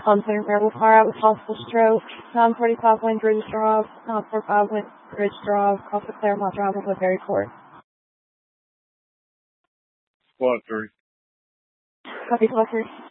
Clear Miracle car out with possible stroke. 945 Wayne Bridge Drive. 945 Wayne Bridge Drive. Off the Claremont Drive with Woodbury Court. Squad 3. Copy, Squad 3.